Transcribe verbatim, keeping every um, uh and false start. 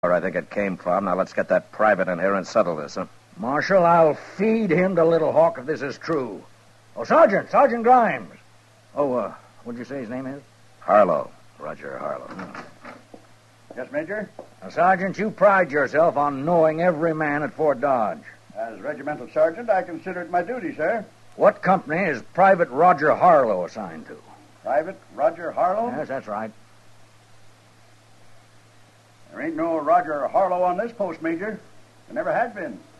Where I think it came from. Now let's get that private in here and settle this, huh? Marshal, I'll feed him to Little Hawk if this is true. Oh, Sergeant, Sergeant Grimes. Oh, uh, what'd you say his name is? Harlow. Roger Harlow. Yes, Major? Now, Sergeant, you pride yourself on knowing every man at Fort Dodge. As regimental sergeant, I consider it my duty, sir. What company is Private Roger Harlow assigned to? Private Roger Harlow? Yes, that's right. There ain't no Roger Harlow on this post, Major. There never had been.